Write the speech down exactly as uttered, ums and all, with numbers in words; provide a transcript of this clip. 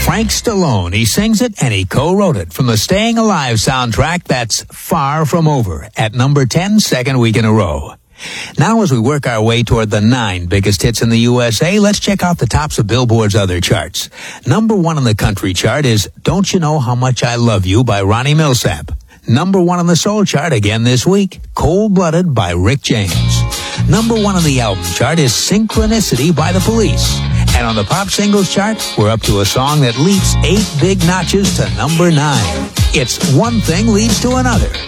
Frank Stallone. He sings it and he co-wrote it from the Staying Alive soundtrack. That's Far From Over at number ten, second week in a row. Now as we work our way toward the nine biggest hits in the U S A, let's check out the tops of Billboard's other charts. Number one on the country chart is Don't You Know How Much I Love You by Ronnie Millsap. Number one on the soul chart again this week, Cold Blooded by Rick James. Number one on the album chart is Synchronicity by The Police. And on the pop singles chart, we're up to a song that leaps eight big notches to number nine. It's One Thing Leads to Another